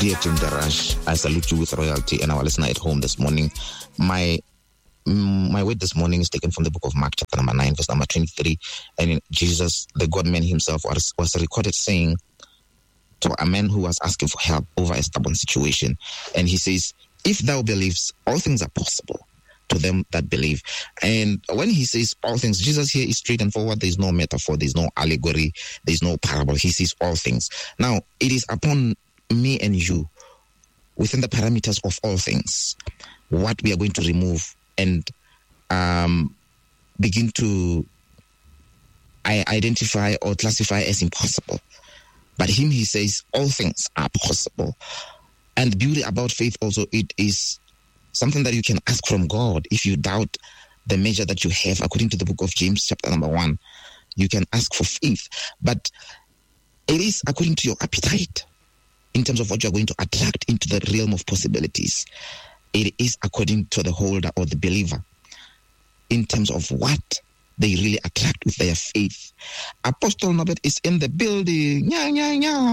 Dear Tim Darash, I salute you with royalty and our listener at home this morning. My word this morning is taken from the book of Mark, chapter number 9, verse number 23. And Jesus, the God-man himself, was recorded saying to a man who was asking for help over a stubborn situation. And he says, if thou believes, all things are possible to them that believe. And when he says all things, Jesus here is straight and forward. There's no metaphor, there's no allegory, there's no parable. He says all things. Now, it is upon me and you, within the parameters of all things, what we are going to remove and begin to identify or classify as impossible. But him, he says, all things are possible. And the beauty about faith also, it is something that you can ask from God. If you doubt the measure that you have, according to the book of James, chapter number 1, you can ask for faith. But it is according to your appetite, in terms of what you're going to attract into the realm of possibilities. It is according to the holder or the believer, in terms of what they really attract with their faith. Apostle Norbert is in the building.